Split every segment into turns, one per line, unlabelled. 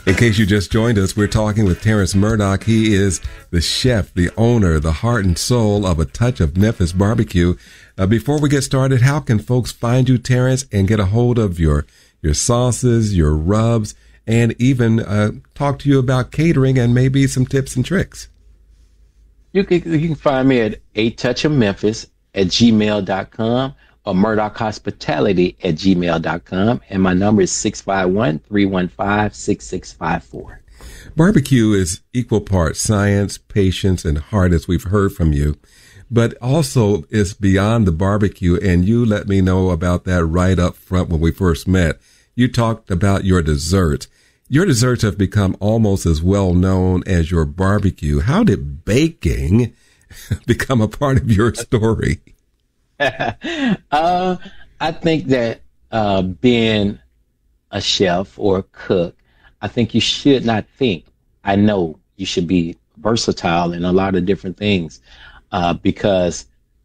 In case you just joined us, we're talking with Terrence Murdoch. He is the chef, the owner, the heart and soul of A Touch of Memphis Barbecue. Before we get started, how can folks find you, Terrence, and get a hold of your sauces, your rubs, and even talk to you about catering and maybe some tips and tricks?
You can find me at atouchofmemphis@gmail.com or murdochhospitality@gmail.com. And my number is 651-315-6654.
Barbecue is equal parts science, patience, and heart, as we've heard from you. But also is beyond the barbecue, and you let me know about that right up front when we first met. You talked about your desserts. Your desserts have become almost as well known as your barbecue. How did baking become a part of your story?
I think that being a chef or a cook, I think you should not think. I know you should be versatile in a lot of different things because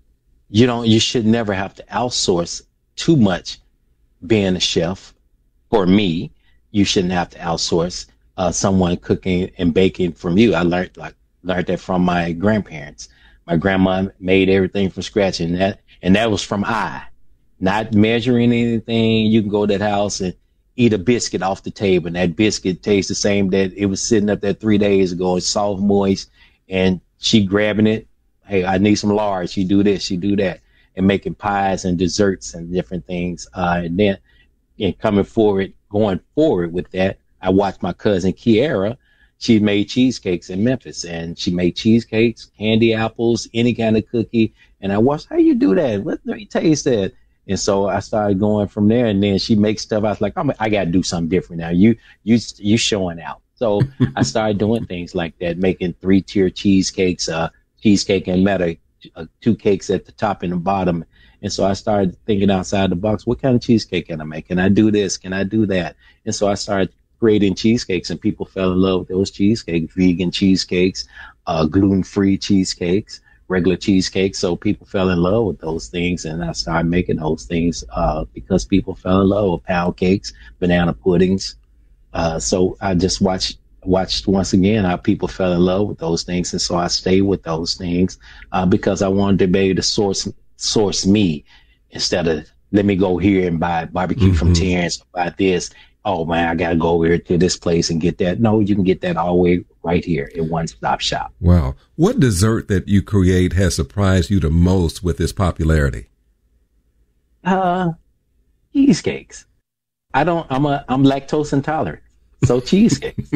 you should never have to outsource too much being a chef. For me, you shouldn't have to outsource someone cooking and baking from you. I learned that from my grandparents. My grandma made everything from scratch, and that was from not measuring anything. You can go to that house and eat a biscuit off the table, and that biscuit tastes the same that it was sitting up there 3 days ago. It's soft, moist, and she grabbing it. Hey, I need some lard. She do this, she do that, and making pies and desserts and different things. And then going forward with that, I watched my cousin Kiara. She made cheesecakes in Memphis, and she made cheesecakes, candy apples, any kind of cookie. And I watched, how you do that? Let me taste that. And so I started going from there. And then she makes stuff. I was like, I got to do something different now. You showing out. So I started doing things like that, making 3-tier cheesecakes, cheesecake and meta, 2 cakes at the top and the bottom. And so I started thinking outside the box. What kind of cheesecake can I make? Can I do this? Can I do that? And so I started creating cheesecakes, and people fell in love with those cheesecakes, vegan cheesecakes, gluten-free cheesecakes, regular cheesecakes. So people fell in love with those things, and I started making those things because people fell in love with pound cakes, banana puddings. So I just watched once again how people fell in love with those things, and so I stayed with those things because I wanted to be able to source me instead of let me go here and buy barbecue from Terrence, buy this. Oh man, I gotta go over here to this place and get that. No, you can get that all the way right here in one-stop shop.
Wow. What dessert that you create has surprised you the most with its popularity?
Cheesecakes. I'm lactose intolerant. So cheesecakes,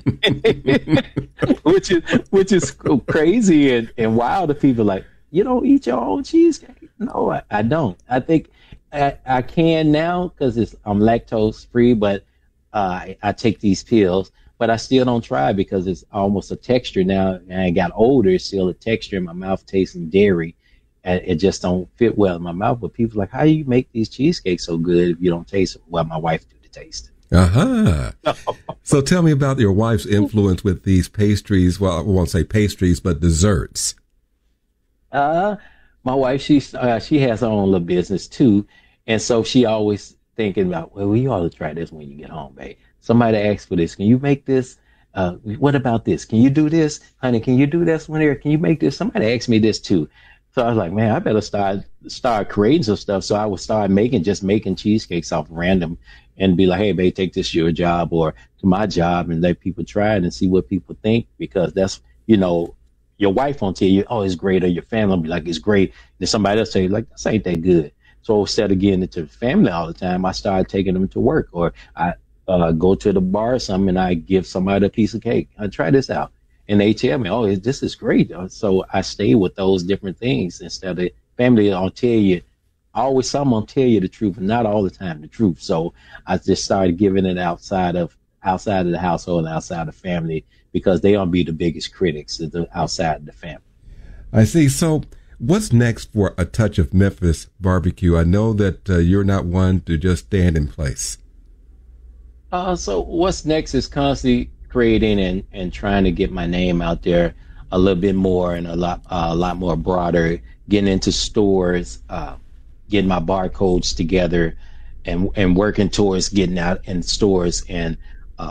which is crazy and wild to people. Like, you don't eat your own cheesecake? No, I don't. I think I can now because I'm lactose free, but I take these pills, but I still don't try because it's almost a texture now. And I got older, it's still a texture in my mouth tasting dairy. And it just don't fit well in my mouth. But people are like, how do you make these cheesecakes so good if you don't taste them? Well, my wife do the taste.
So tell me about your wife's influence with these pastries. Well, I won't say pastries, but desserts.
My wife, she has her own little business too. And so she always thinking about, well, you ought to try this when you get home, babe. Somebody asked for this. Can you make this? What about this? Can you do this? Honey, can you do this one here? Can you make this? Somebody asked me this too. So I was like, man, I better start creating some stuff. So I would start making cheesecakes off random and be like, hey, babe, take this to your job or to my job and let people try it and see what people think. Because that's, your wife won't tell you, oh, it's great. Or your family will be like, it's great. Then somebody else say, like, this ain't that good. So instead of getting into the family all the time, I started taking them to work, or I go to the bar or something and I give somebody a piece of cake. I try this out. And they tell me, oh, this is great. So I stay with those different things instead of family. I'll tell you, someone tell you the truth, but not all the time the truth. So I just started giving it outside of the household and outside of family because they don't be the biggest critics outside of the family.
I see. So what's next for A Touch of Memphis Barbecue? I know that you're not one to just stand in place.
So what's next is constantly creating and trying to get my name out there a little bit more and a lot more broader, getting into stores, getting my barcodes together and working towards getting out in stores and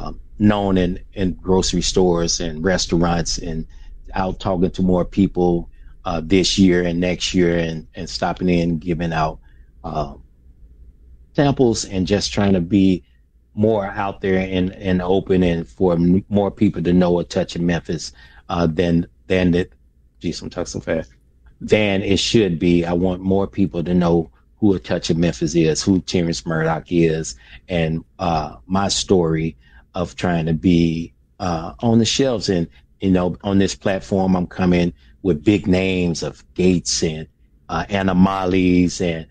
known in grocery stores and restaurants, and out talking to more people this year and next year, and stopping in, giving out samples, and just trying to be more out there and open, and for more people to know a touch of Memphis than it. Geez, I'm talking so fast. Than it should be. I want more people to know who A Touch of Memphis is, who Terrence Murdock is, and my story of trying to be on the shelves. And, on this platform, I'm coming with big names of Gates and Animales and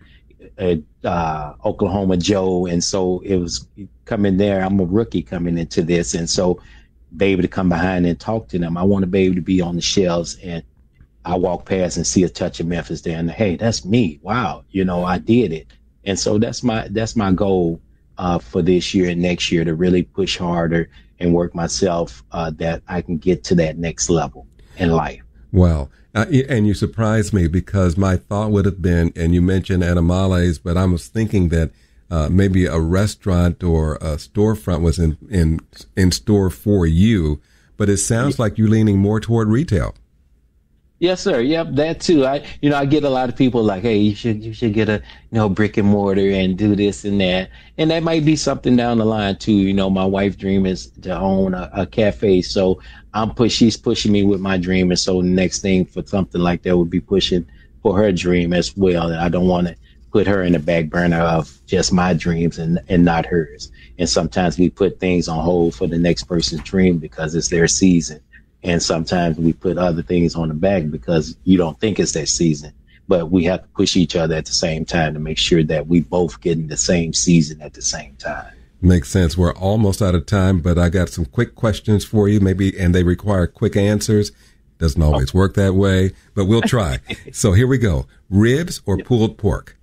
Oklahoma Joe. And so it was coming there. I'm a rookie coming into this. And so be able to come behind and talk to them. I want to be able to be on the shelves, and I walk past and see A Touch of Memphis there, and hey, that's me. Wow. I did it. And so that's my goal for this year and next year, to really push harder and work myself that I can get to that next level in life.
Wow. And you surprised me, because my thought would have been, and you mentioned Animales, but I was thinking that maybe a restaurant or a storefront was in store for you, but it sounds like you're leaning more toward retail.
Yes, sir. Yep, that too. I get a lot of people like, hey, you should get a, brick and mortar and do this and that. And that might be something down the line too. My wife's dream is to own a cafe. So she's pushing me with my dream. And so the next thing for something like that would be pushing for her dream as well. And I don't want to put her in the back burner of just my dreams and not hers. And sometimes we put things on hold for the next person's dream because it's their season. And sometimes we put other things on the back because you don't think it's their season. But we have to push each other at the same time to make sure that we both get in the same season at the same time.
Makes sense. We're almost out of time, but I got some quick questions for you, maybe, and they require quick answers. Doesn't always work that way, but we'll try. So here we go. Ribs or pulled pork?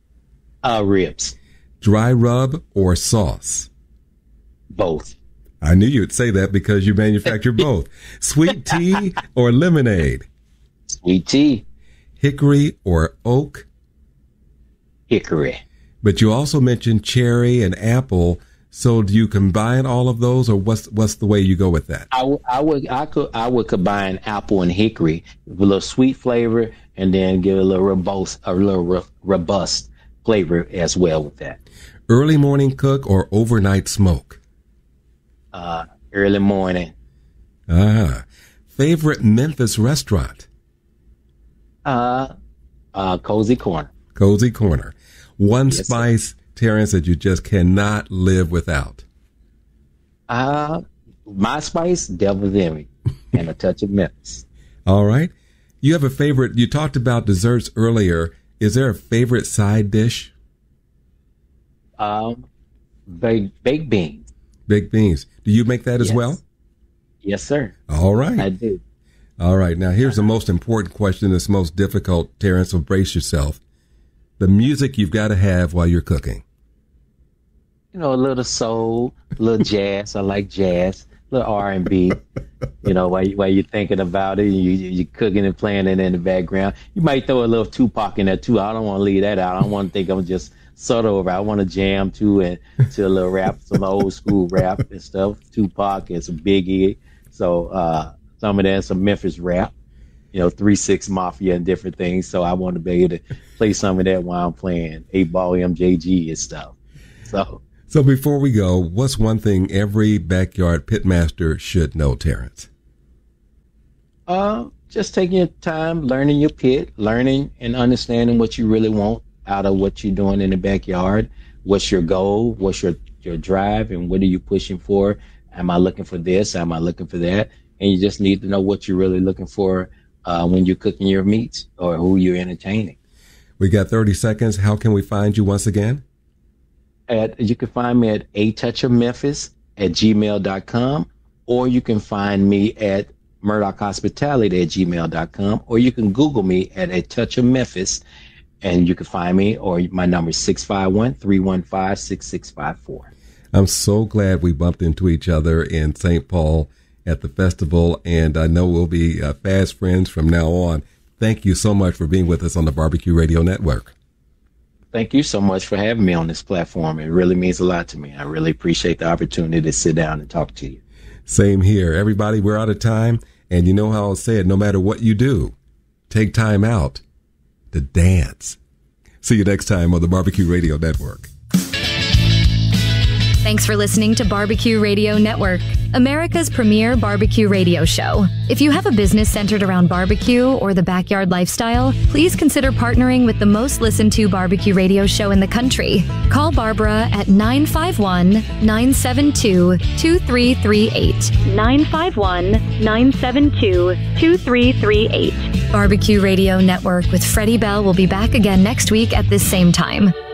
Ribs.
Dry rub or sauce?
Both.
I knew you'd say that because you manufacture both. Sweet tea or lemonade?
Sweet tea.
Hickory or oak?
Hickory.
But you also mentioned cherry and apple. So do you combine all of those, or what's the way you go with that?
I would combine apple and hickory with a little sweet flavor, and then give it a little robust flavor as well with that.
Early morning cook or overnight smoke?
Early morning.
Favorite Memphis restaurant?
Cozy Corner.
Cozy Corner. One spice, Terrence, that you just cannot live without?
My spice, Devil's Envy, and A Touch of Memphis.
All right. You have a favorite? You talked about desserts earlier. Is there a favorite side dish?
Baked beans.
Baked beans. Do you make that as well?
Yes, sir.
All right.
I do.
All right. Now, here's the most important question. It's most difficult, Terrence, so brace yourself. The music you've got to have while you're cooking.
A little soul, a little jazz. I like jazz. A little R&B. While you're thinking about it, you're cooking and playing it in the background. You might throw a little Tupac in there, too. I don't want to leave that out. I don't want to think I'm just subtle over. I want to jam to a little rap, some old school rap and stuff. Tupac and some Biggie. So some of that, some Memphis rap, 3 6 Mafia and different things. So I want to be able to play some of that while I'm playing 8-Ball MJG and stuff. So
before we go, what's one thing every backyard pitmaster should know, Terrence?
Just taking your time, learning your pit, learning and understanding what you really want out of what you're doing in the backyard. What's your goal? What's your drive? And what are you pushing for? Am I looking for this? Am I looking for that? And you just need to know what you're really looking for when you're cooking your meats or who you're entertaining.
We got 30 seconds. How can we find you once again?
You can find me at atouchofmemphis@gmail.com, or you can find me at murdockhospitality@gmail.com, or you can Google me at A Touch of Memphis, and you can find me, or my number is 651-315-6654.
I'm so glad we bumped into each other in St. Paul at the festival, and I know we'll be fast friends from now on. Thank you so much for being with us on the Barbecue Radio Network.
Thank you so much for having me on this platform. It really means a lot to me. I really appreciate the opportunity to sit down and talk to you.
Same here. Everybody, we're out of time. And you know how I'll say it, no matter what you do, take time out to dance. See you next time on the Barbecue Radio Network.
Thanks for listening to Barbecue Radio Network, America's premier barbecue radio show. If you have a business centered around barbecue or the backyard lifestyle, please consider partnering with the most listened to barbecue radio show in the country. Call Barbara at 951-972-2338. 951-972-2338. Barbecue Radio Network with Freddie Bell will be back again next week at this same time.